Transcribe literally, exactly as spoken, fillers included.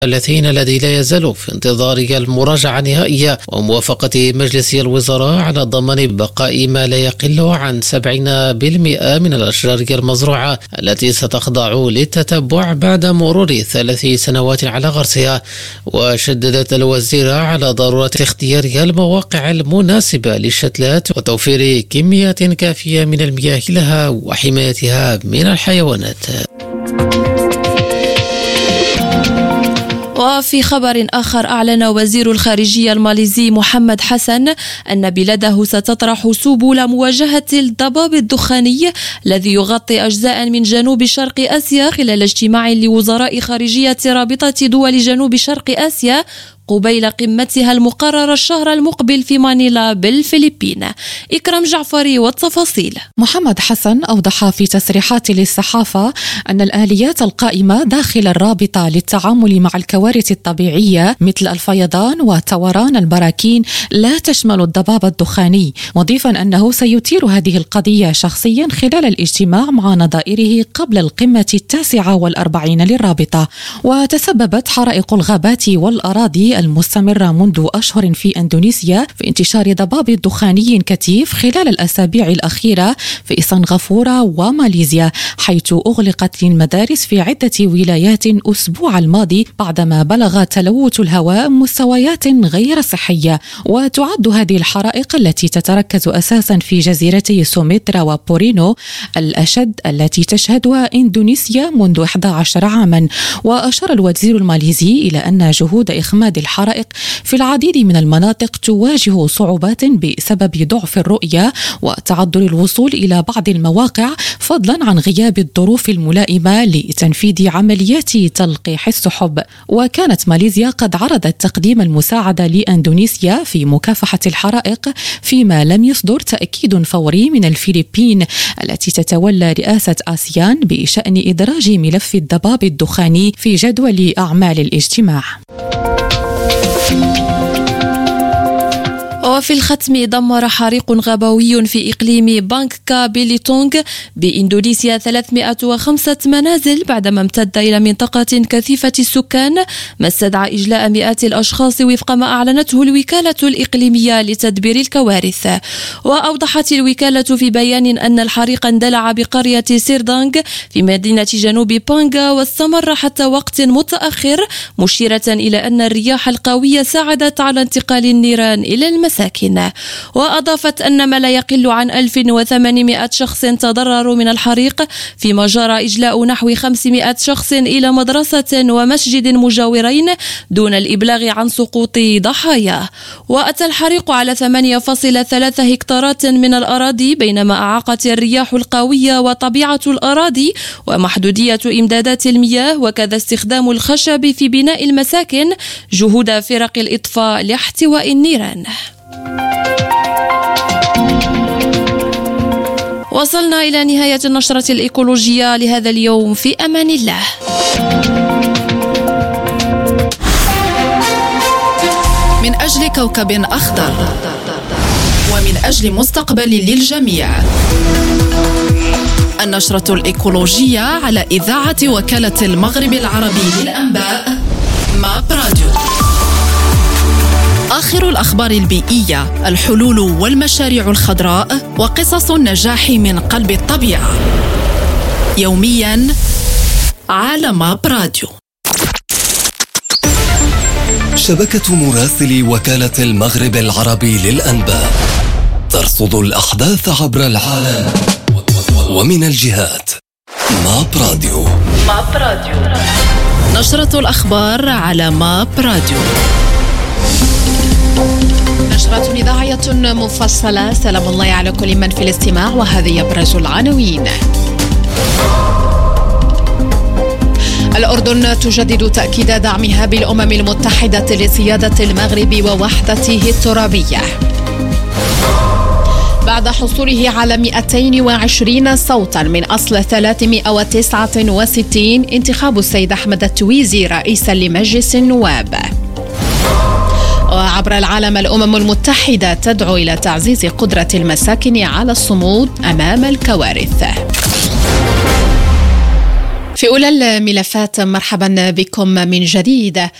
الثلاثين الذي لا يزال في انتظار المراجعة النهائية وموافقة مجلس الوزراء على ضمان بقاء ما لا يقل عن سبعين بالمئة من الأشجار المزروعة التي ستخضع للتتبع بعد مرور ثلاث سنوات على غرسها. وشددت الوزيرة على ضرورة اختيار المواقع المناسبة للشتلات وتوفير كميات كافية من المياه لها وحمايتها من الحيوانات. وفي خبر آخر، أعلن وزير الخارجية الماليزي محمد حسن أن بلاده ستطرح سبل مواجهة الضباب الدخاني الذي يغطي أجزاء من جنوب شرق آسيا خلال اجتماع لوزراء خارجية رابطة دول جنوب شرق آسيا قبيل قمتها المقررة الشهر المقبل في مانيلا بالفلبين. إكرام جعفري والتفاصيل. محمد حسن أوضح في تصريحات للصحافة أن الآليات القائمة داخل الرابطة للتعامل مع الكوارث الطبيعية مثل الفيضان وتوران البراكين لا تشمل الضباب الدخاني، مضيفا أنه سيثير هذه القضية شخصيا خلال الاجتماع مع نظائره قبل القمة التاسعة والأربعين للرابطة. وتسببت حرائق الغابات والأراضي المستمرة منذ أشهر في إندونيسيا في انتشار ضباب دخاني كثيف خلال الأسابيع الأخيرة في سنغافورة وماليزيا، حيث أغلقت المدارس في عدة ولايات أسبوع الماضي بعدما بلغ تلوث الهواء مستويات غير صحية. وتعد هذه الحرائق التي تتركز أساسا في جزيرتي سومترا وبورينو الأشد التي تشهدها إندونيسيا منذ إحدى عشر عاما. وأشار الوزير الماليزي إلى أن جهود إخماد الحرائق في العديد من المناطق تواجه صعوبات بسبب ضعف الرؤية وتعذر الوصول إلى بعض المواقع، فضلا عن غياب الظروف الملائمة لتنفيذ عمليات تلقيح السحب. وكانت ماليزيا قد عرضت تقديم المساعدة لإندونيسيا في مكافحة الحرائق، فيما لم يصدر تأكيد فوري من الفلبين التي تتولى رئاسة آسيان بشأن إدراج ملف الضباب الدخاني في جدول أعمال الاجتماع. وفي الختم، دمر حريق غابوي في إقليم بانككا بيليتونغ بإندونيسيا ثلاثمائة وخمسة منازل بعدما امتد إلى منطقة كثيفة السكان، ما استدعى إجلاء مئات الأشخاص وفق ما أعلنته الوكالة الإقليمية لتدبير الكوارث. وأوضحت الوكالة في بيان أن الحريق اندلع بقرية سيردانغ في مدينة جنوب بانغا واستمر حتى وقت متأخر، مشيرة إلى أن الرياح القوية ساعدت على انتقال النيران إلى المساكن. وأضافت أن ما لا يقل عن ألف وثمانمائة شخص تضرروا من الحريق، فيما جرى إجلاء نحو خمسمائة شخص إلى مدرسة ومسجد مجاورين دون الإبلاغ عن سقوط ضحايا. وأتى الحريق على ثمانية فاصلة ثلاثة هكتارات من الأراضي، بينما أعاقت الرياح القوية وطبيعة الأراضي ومحدودية إمدادات المياه وكذا استخدام الخشب في بناء المساكن جهود فرق الإطفاء لاحتواء النيران. وصلنا إلى نهاية النشرة الإيكولوجية لهذا اليوم، في أمان الله. من أجل كوكب أخضر ومن أجل مستقبل للجميع، النشرة الإيكولوجية على إذاعة وكالة المغرب العربي للأنباء ماب راديو. آخر الأخبار البيئية، الحلول والمشاريع الخضراء وقصص النجاح من قلب الطبيعة، يومياً على ماب راديو. شبكة مراسلي وكالة المغرب العربي للأنباء ترصد الأحداث عبر العالم ومن الجهات. ماب راديو. ماب راديو، نشرة الأخبار على ماب راديو. نشرة إذاعية مفصلة. سلام الله على كل من في الاستماع، وهذه أبرز العناوين. الأردن تجدد تأكيد دعمها بالأمم المتحدة لسيادة المغرب ووحدته الترابية. بعد حصوله على مئتين وعشرين صوتا من أصل ثلاثمائة وتسعة وستين، انتخاب السيد أحمد التويزي رئيسا لمجلس النواب. وعبر العالم، الأمم المتحدة تدعو إلى تعزيز قدرة المساكن على الصمود أمام الكوارث. في أولى الملفات مرحبا بكم من جديد.